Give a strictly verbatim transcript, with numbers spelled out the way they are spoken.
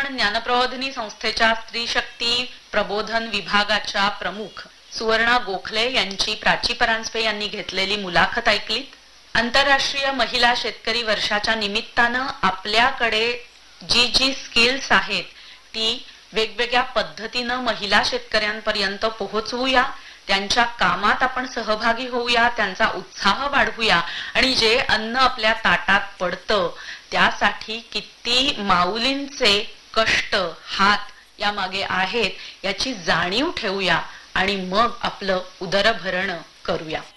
ज्ञानप्रबोधिनी संस्थेच्या स्त्री शक्ती प्रबोधन विभागाच्या प्रमुख सुवर्णा गोखले यांची प्राची परांजपे यांनी घेतलेली मुलाखत ऐकलीत। आंतरराष्ट्रीय महिला शेतकरी वर्षाच्या निमित्तानं आपल्याकडे जी जी स्किल्स आहेत ती वेगवेगळ्या पद्धतीनं महिला शेतकऱ्यांपर्यंत पोहोचवूया, त्यांच्या कामात आपण सहभागी होऊया, त्यांचा उत्साह वाढवूया आणि जे अन्न आपल्या ताटात पडतं त्यासाठी किती माऊलींचे कष्ट हात या मागे आहेत याची जाणीव ठेवूया आणि मग आपलं उदरभरण करूया।